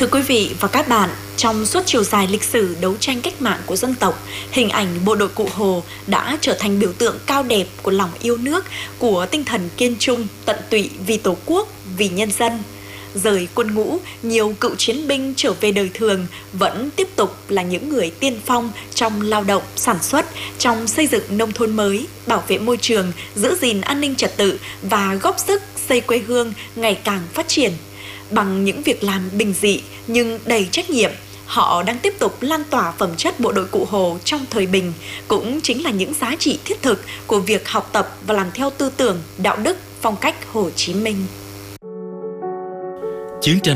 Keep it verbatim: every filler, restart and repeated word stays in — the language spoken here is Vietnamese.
Thưa quý vị và các bạn, trong suốt chiều dài lịch sử đấu tranh cách mạng của dân tộc, hình ảnh bộ đội Cụ Hồ đã trở thành biểu tượng cao đẹp của lòng yêu nước, của tinh thần kiên trung, tận tụy vì Tổ quốc, vì nhân dân. Rời quân ngũ, nhiều cựu chiến binh trở về đời thường vẫn tiếp tục là những người tiên phong trong lao động, sản xuất, trong xây dựng nông thôn mới, bảo vệ môi trường, giữ gìn an ninh trật tự và góp sức xây quê hương ngày càng phát triển. Bằng những việc làm bình dị nhưng đầy trách nhiệm, họ đang tiếp tục lan tỏa phẩm chất bộ đội Cụ Hồ trong thời bình, cũng chính là những giá trị thiết thực của việc học tập và làm theo tư tưởng, đạo đức, phong cách Hồ Chí Minh. Chiến tranh